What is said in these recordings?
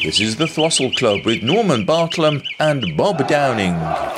This is the Throstle Club with Norman Bartlam and Bob Downing.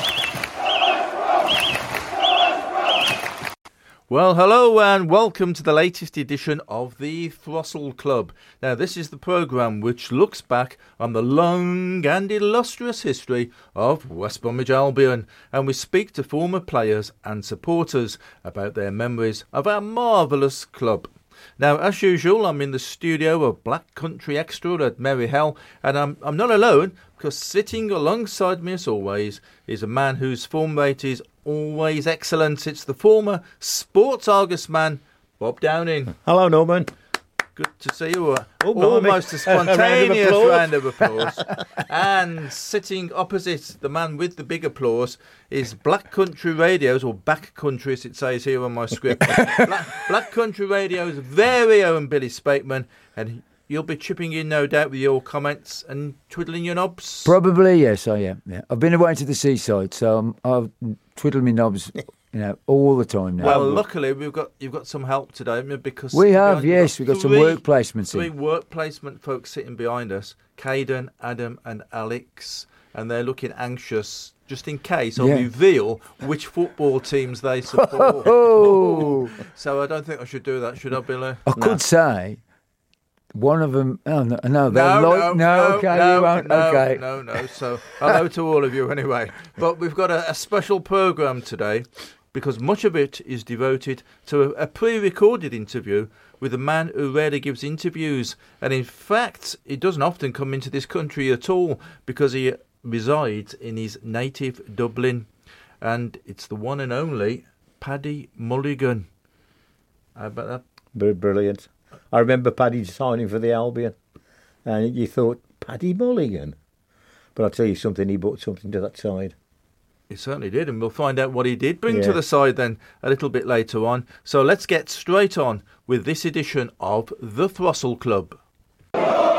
Well, hello and welcome to the latest edition of the Throstle Club. Now, this is the programme which looks back on the long and illustrious history of West Bromwich Albion, and we speak to former players and supporters about their memories of our marvellous club. Now, as usual, I'm in the studio of Black Country Extra at Merry Hell, and I'm not alone, because sitting alongside me as always is a man whose form rate is always excellent. It's the former Sports Argus man, Bob Downing. Hello, Norman. Good to see you. Almost a spontaneous round of applause. And sitting opposite the man with the big applause is Black Country Radio's, or Back Country as it says here on my script, Black Country Radio's very own Billy Spakeman. And you'll be chipping in, no doubt, with your comments and twiddling your knobs. Probably, yes, I am. Yeah. I've been away to the seaside, so I've twiddled my knobs, all the time now. Well, luckily you've got some help today, because we have, yes, we've got some work placements. Three work placement folks sitting behind us: Caden, Adam, and Alex, and they're looking anxious. Just in case I'll reveal which football teams they support. So I don't think I should do that, should I, Billy? I could say. One of them, okay, you won't, okay. No. So, hello to all of you anyway. But we've got a special programme today, because much of it is devoted to a pre-recorded interview with a man who rarely gives interviews. And in fact, he doesn't often come into this country at all, because he resides in his native Dublin. And it's the one and only Paddy Mulligan. How about that? Brilliant. I remember Paddy signing for the Albion, and you thought, Paddy Mulligan? But I'll tell you something, he brought something to that side. He certainly did, and we'll find out what he did bring to the side then a little bit later on. So let's get straight on with this edition of the Throstle Club.